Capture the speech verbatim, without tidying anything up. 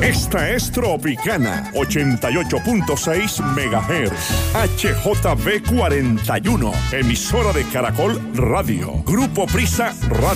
Esta es Tropicana, ochenta y ocho punto seis megahertz. H J B cuarenta y uno, emisora de Caracol Radio. Grupo Prisa Radio.